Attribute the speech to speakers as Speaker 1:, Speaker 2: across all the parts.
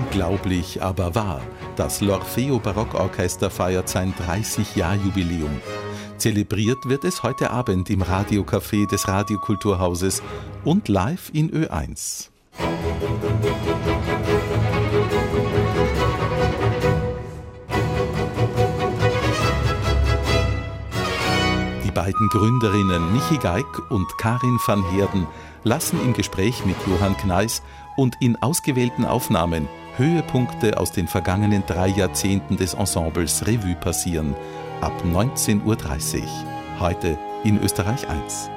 Speaker 1: Unglaublich, aber wahr. Das L'Orfeo Barockorchester feiert sein 30-Jahr-Jubiläum. Zelebriert wird es heute Abend im Radiocafé des Radiokulturhauses und live in Ö1. Die beiden Gründerinnen Michi Geig und Karin van Heerden lassen im Gespräch mit Johann Kneis und in ausgewählten Aufnahmen Höhepunkte aus den vergangenen 3 Jahrzehnten des Ensembles Revue passieren. Ab 19:30 Uhr. Heute in Österreich 1.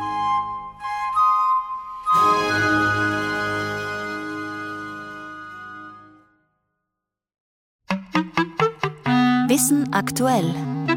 Speaker 2: Wissen aktuell.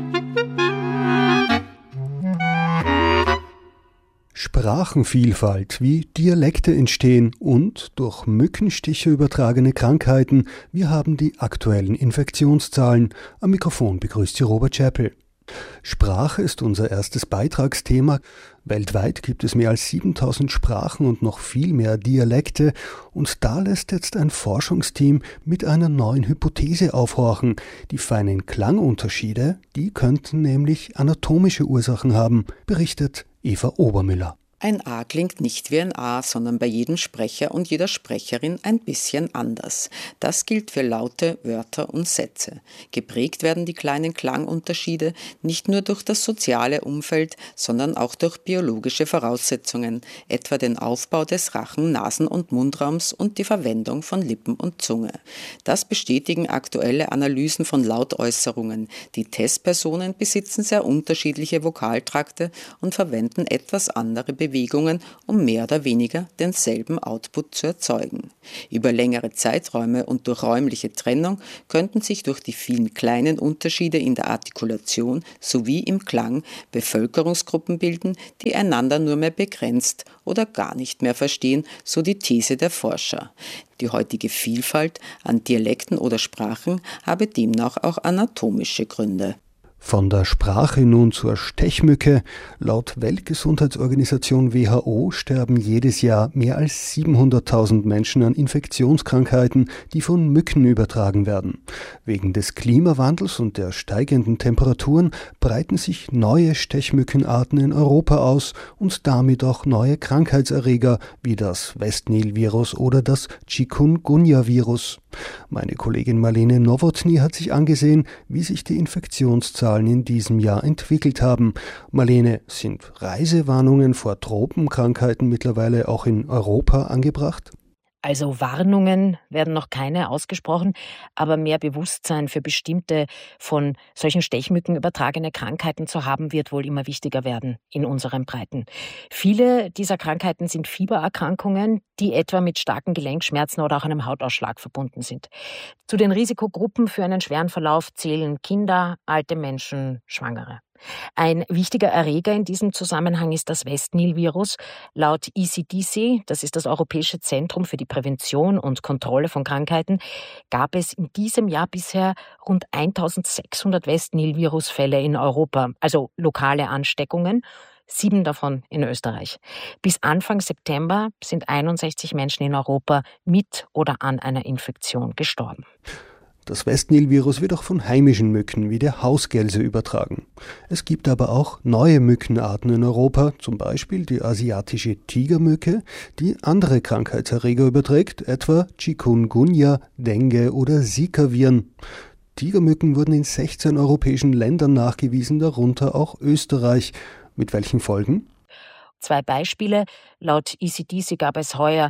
Speaker 3: Sprachenvielfalt, wie Dialekte entstehen und durch Mückenstiche übertragene Krankheiten. Wir haben die aktuellen Infektionszahlen. Am Mikrofon begrüßt Sie Robert Chappell. Sprache ist unser erstes Beitragsthema. Weltweit gibt es mehr als 7000 Sprachen und noch viel mehr Dialekte. Und da lässt jetzt ein Forschungsteam mit einer neuen Hypothese aufhorchen. Die feinen Klangunterschiede, die könnten nämlich anatomische Ursachen haben, berichtet Eva Obermüller.
Speaker 4: Ein A klingt nicht wie ein A, sondern bei jedem Sprecher und jeder Sprecherin ein bisschen anders. Das gilt für Laute, Wörter und Sätze. Geprägt werden die kleinen Klangunterschiede nicht nur durch das soziale Umfeld, sondern auch durch biologische Voraussetzungen, etwa den Aufbau des Rachen-, Nasen- und Mundraums und die Verwendung von Lippen und Zunge. Das bestätigen aktuelle Analysen von Lautäußerungen. Die Testpersonen besitzen sehr unterschiedliche Vokaltrakte und verwenden etwas andere Bewegungen, um mehr oder weniger denselben Output zu erzeugen. Über längere Zeiträume und durch räumliche Trennung könnten sich durch die vielen kleinen Unterschiede in der Artikulation sowie im Klang Bevölkerungsgruppen bilden, die einander nur mehr begrenzt oder gar nicht mehr verstehen, so die These der Forscher. Die heutige Vielfalt an Dialekten oder Sprachen habe demnach auch anatomische Gründe.
Speaker 3: Von der Sprache nun zur Stechmücke. Laut Weltgesundheitsorganisation WHO sterben jedes Jahr mehr als 700.000 Menschen an Infektionskrankheiten, die von Mücken übertragen werden. Wegen des Klimawandels und der steigenden Temperaturen breiten sich neue Stechmückenarten in Europa aus und damit auch neue Krankheitserreger wie das Westnil-Virus oder das Chikungunya-Virus. Meine Kollegin Marlene Nowotny hat sich angesehen, wie sich die Infektionszahlen in diesem Jahr entwickelt haben. Marlene, sind Reisewarnungen vor Tropenkrankheiten mittlerweile auch in Europa angebracht?
Speaker 5: Also Warnungen werden noch keine ausgesprochen, aber mehr Bewusstsein für bestimmte von solchen Stechmücken übertragene Krankheiten zu haben, wird wohl immer wichtiger werden in unseren Breiten. Viele dieser Krankheiten sind Fiebererkrankungen, die etwa mit starken Gelenkschmerzen oder auch einem Hautausschlag verbunden sind. Zu den Risikogruppen für einen schweren Verlauf zählen Kinder, alte Menschen, Schwangere. Ein wichtiger Erreger in diesem Zusammenhang ist das Westnil-Virus. Laut ECDC, das ist das Europäische Zentrum für die Prävention und Kontrolle von Krankheiten, gab es in diesem Jahr bisher rund 1600 Westnil-Virus-Fälle in Europa, also lokale Ansteckungen, 7 davon in Österreich. Bis Anfang September sind 61 Menschen in Europa mit oder an einer Infektion gestorben.
Speaker 3: Das Westnil-Virus wird auch von heimischen Mücken wie der Hausgelse übertragen. Es gibt aber auch neue Mückenarten in Europa, zum Beispiel die asiatische Tigermücke, die andere Krankheitserreger überträgt, etwa Chikungunya, Dengue oder Zika-Viren. Tigermücken wurden in 16 europäischen Ländern nachgewiesen, darunter auch Österreich. Mit welchen Folgen?
Speaker 5: 2 Beispiele. Laut ECDC gab es heuer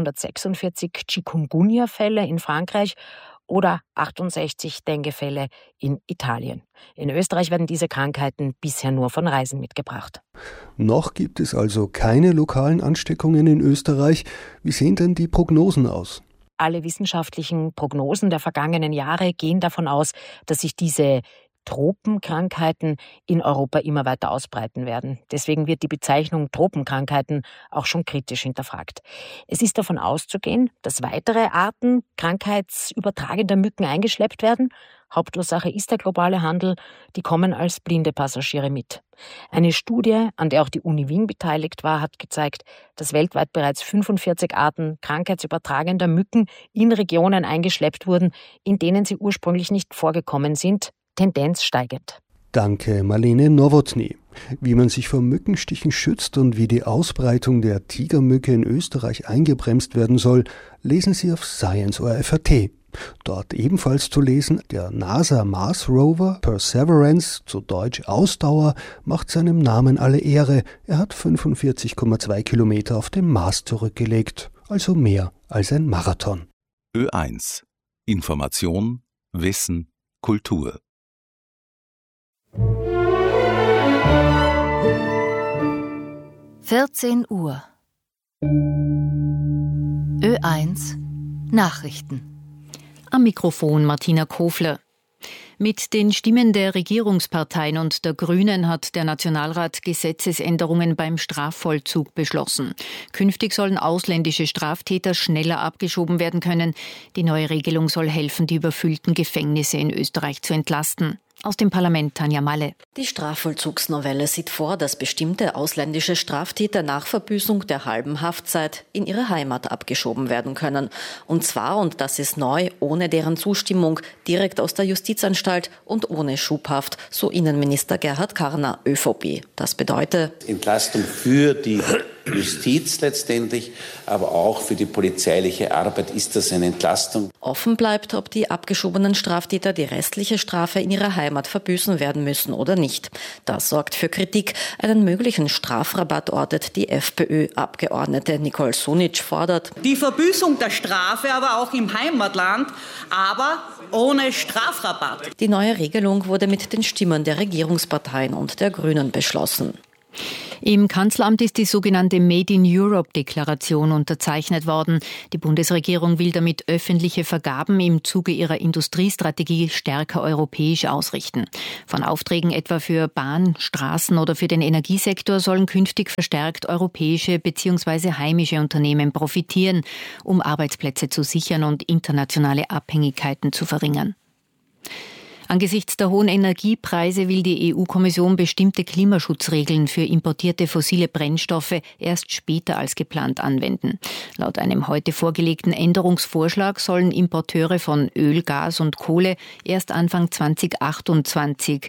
Speaker 5: 146 Chikungunya-Fälle in Frankreich oder 68 Dengue-Fälle in Italien. In Österreich werden diese Krankheiten bisher nur von Reisen mitgebracht.
Speaker 3: Noch gibt es also keine lokalen Ansteckungen in Österreich. Wie sehen denn die Prognosen aus?
Speaker 5: Alle wissenschaftlichen Prognosen der vergangenen Jahre gehen davon aus, dass sich diese Tropenkrankheiten in Europa immer weiter ausbreiten werden. Deswegen wird die Bezeichnung Tropenkrankheiten auch schon kritisch hinterfragt. Es ist davon auszugehen, dass weitere Arten krankheitsübertragender Mücken eingeschleppt werden. Hauptursache ist der globale Handel. Die kommen als blinde Passagiere mit. Eine Studie, an der auch die Uni Wien beteiligt war, hat gezeigt, dass weltweit bereits 45 Arten krankheitsübertragender Mücken in Regionen eingeschleppt wurden, in denen sie ursprünglich nicht vorgekommen sind. Tendenz steigend.
Speaker 3: Danke, Marlene Nowotny. Wie man sich vor Mückenstichen schützt und wie die Ausbreitung der Tigermücke in Österreich eingebremst werden soll, lesen Sie auf Science.orf.at. Dort ebenfalls zu lesen, der NASA-Mars-Rover Perseverance, zu Deutsch Ausdauer, macht seinem Namen alle Ehre. Er hat 45,2 Kilometer auf dem Mars zurückgelegt, also mehr als ein Marathon.
Speaker 1: Ö1. Information, Wissen, Kultur.
Speaker 2: (14 Uhr) Ö1 Nachrichten. Am Mikrofon Martina Kofler. Mit den Stimmen der Regierungsparteien und der Grünen hat der Nationalrat Gesetzesänderungen beim Strafvollzug beschlossen. Künftig sollen ausländische Straftäter schneller abgeschoben werden können. Die neue Regelung soll helfen, die überfüllten Gefängnisse in Österreich zu entlasten. Aus dem Parlament Tanja Malle.
Speaker 6: Die Strafvollzugsnovelle sieht vor, dass bestimmte ausländische Straftäter nach Verbüßung der halben Haftzeit in ihre Heimat abgeschoben werden können. Und zwar, und das ist neu, ohne deren Zustimmung, direkt aus der Justizanstalt und ohne Schubhaft, so Innenminister Gerhard Karner, ÖVP. Das bedeutet
Speaker 7: Entlastung für die Justiz letztendlich, aber auch für die polizeiliche Arbeit ist das eine Entlastung.
Speaker 6: Offen bleibt, ob die abgeschobenen Straftäter die restliche Strafe in ihrer Heimat verbüßen werden müssen oder nicht. Das sorgt für Kritik. Einen möglichen Strafrabatt ortet die FPÖ-Abgeordnete Nicole Sunic fordert.
Speaker 8: Die Verbüßung der Strafe aber auch im Heimatland, aber ohne Strafrabatt.
Speaker 6: Die neue Regelung wurde mit den Stimmen der Regierungsparteien und der Grünen beschlossen.
Speaker 2: Im Kanzleramt ist die sogenannte Made in Europe-Deklaration unterzeichnet worden. Die Bundesregierung will damit öffentliche Vergaben im Zuge ihrer Industriestrategie stärker europäisch ausrichten. Von Aufträgen etwa für Bahn, Straßen oder für den Energiesektor sollen künftig verstärkt europäische bzw. heimische Unternehmen profitieren, um Arbeitsplätze zu sichern und internationale Abhängigkeiten zu verringern. Angesichts der hohen Energiepreise will die EU-Kommission bestimmte Klimaschutzregeln für importierte fossile Brennstoffe erst später als geplant anwenden. Laut einem heute vorgelegten Änderungsvorschlag sollen Importeure von Öl, Gas und Kohle erst Anfang 2028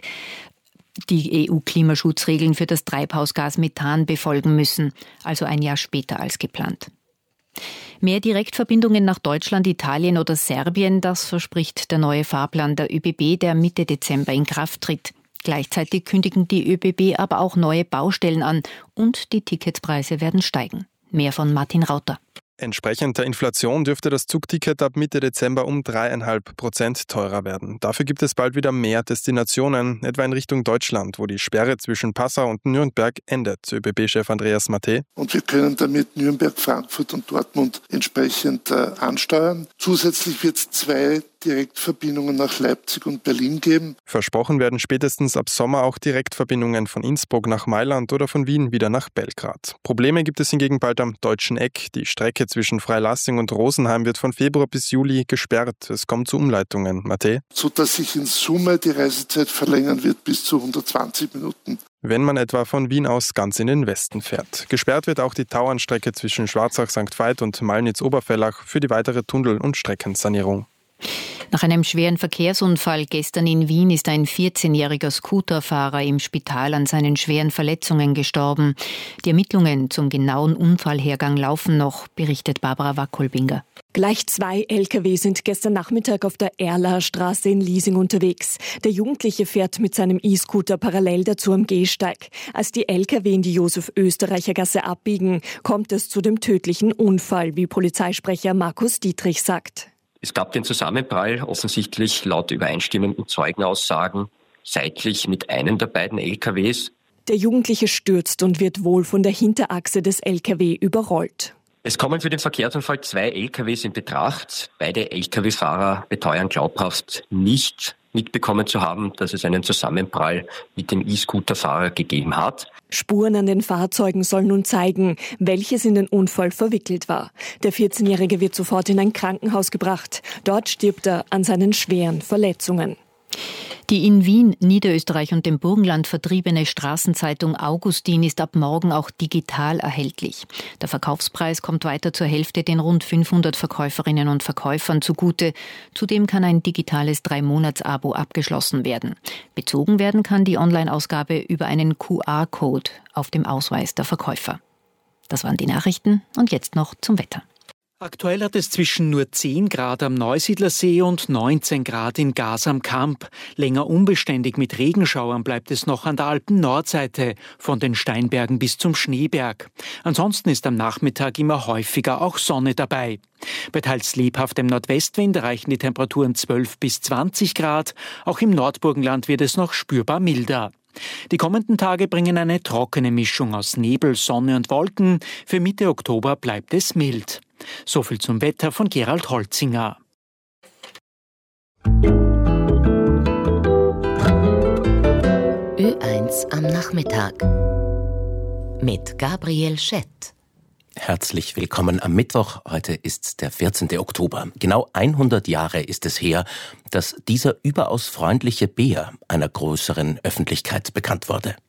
Speaker 2: die EU-Klimaschutzregeln für das Treibhausgas Methan befolgen müssen, also ein Jahr später als geplant. Mehr Direktverbindungen nach Deutschland, Italien oder Serbien, das verspricht der neue Fahrplan der ÖBB, der Mitte Dezember in Kraft tritt. Gleichzeitig kündigen die ÖBB aber auch neue Baustellen an und die Ticketpreise werden steigen. Mehr von Martin Rauter.
Speaker 9: Entsprechend der Inflation dürfte das Zugticket ab Mitte Dezember um 3,5% teurer werden. Dafür gibt es bald wieder mehr Destinationen, etwa in Richtung Deutschland, wo die Sperre zwischen Passau und Nürnberg endet. ÖBB-Chef Andreas Matte.
Speaker 10: Und wir können damit Nürnberg, Frankfurt und Dortmund entsprechend ansteuern. Zusätzlich wird es 2 Direktverbindungen nach Leipzig und Berlin geben.
Speaker 9: Versprochen werden spätestens ab Sommer auch Direktverbindungen von Innsbruck nach Mailand oder von Wien wieder nach Belgrad. Probleme gibt es hingegen bald am Deutschen Eck. Die Strecke zwischen Freilassing und Rosenheim wird von Februar bis Juli gesperrt. Es kommt zu Umleitungen. Matte?
Speaker 10: Sodass sich in Summe die Reisezeit verlängern wird bis zu 120 Minuten.
Speaker 9: Wenn man etwa von Wien aus ganz in den Westen fährt. Gesperrt wird auch die Tauernstrecke zwischen Schwarzach-St. Veit und Malnitz-Oberfellach für die weitere Tunnel- und Streckensanierung.
Speaker 2: Nach einem schweren Verkehrsunfall gestern in Wien ist ein 14-jähriger Scooterfahrer im Spital an seinen schweren Verletzungen gestorben. Die Ermittlungen zum genauen Unfallhergang laufen noch, berichtet Barbara Wackolbinger.
Speaker 11: Gleich 2 Lkw sind gestern Nachmittag auf der Erlaer Straße in Liesing unterwegs. Der Jugendliche fährt mit seinem E-Scooter parallel dazu am Gehsteig. Als die Lkw in die Josef-Österreicher-Gasse abbiegen, kommt es zu dem tödlichen Unfall, wie Polizeisprecher Markus Dietrich sagt.
Speaker 12: Es gab den Zusammenprall, offensichtlich laut übereinstimmenden Zeugenaussagen, seitlich mit einem der beiden LKWs.
Speaker 11: Der Jugendliche stürzt und wird wohl von der Hinterachse des LKW überrollt.
Speaker 12: Es kommen für den Verkehrsunfall 2 LKWs in Betracht. Beide LKW-Fahrer beteuern glaubhaft nicht, mitbekommen zu haben, dass es einen Zusammenprall mit dem E-Scooter-Fahrer gegeben hat.
Speaker 11: Spuren an den Fahrzeugen sollen nun zeigen, welches in den Unfall verwickelt war. Der 14-Jährige wird sofort in ein Krankenhaus gebracht. Dort stirbt er an seinen schweren Verletzungen.
Speaker 2: Die in Wien, Niederösterreich und dem Burgenland vertriebene Straßenzeitung Augustin ist ab morgen auch digital erhältlich. Der Verkaufspreis kommt weiter zur Hälfte den rund 500 Verkäuferinnen und Verkäufern zugute. Zudem kann ein digitales 3-Monats-Abo abgeschlossen werden. Bezogen werden kann die Online-Ausgabe über einen QR-Code auf dem Ausweis der Verkäufer. Das waren die Nachrichten und jetzt noch zum Wetter.
Speaker 13: Aktuell hat es zwischen nur 10 Grad am Neusiedlersee und 19 Grad in Gas am Kamp. Länger unbeständig mit Regenschauern bleibt es noch an der Alpen-Nordseite, von den Steinbergen bis zum Schneeberg. Ansonsten ist am Nachmittag immer häufiger auch Sonne dabei. Bei teils lebhaftem Nordwestwind erreichen die Temperaturen 12 bis 20 Grad. Auch im Nordburgenland wird es noch spürbar milder. Die kommenden Tage bringen eine trockene Mischung aus Nebel, Sonne und Wolken. Für Mitte Oktober bleibt es mild. So viel zum Wetter von Gerald Holzinger.
Speaker 14: Ö1 am Nachmittag mit Gabriel Schett.
Speaker 15: Herzlich willkommen am Mittwoch. Heute ist der 14. Oktober. Genau 100 Jahre ist es her, dass dieser überaus freundliche Bär einer größeren Öffentlichkeit bekannt wurde.